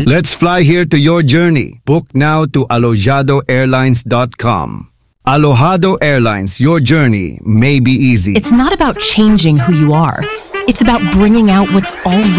Let's fly here to your journey. Book now to alojadoairlines.com. Alojado Airlines, your journey may be easy. It's not about changing who you are. It's about bringing out what's already